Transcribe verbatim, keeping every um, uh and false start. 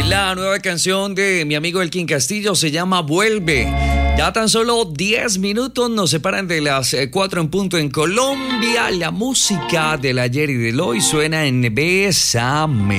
La nueva canción de mi amigo Elkin Castillo se llama Vuelve. Ya tan solo diez minutos nos separan de las cuatro en punto en Colombia. La música del ayer y del hoy suena en Bésame.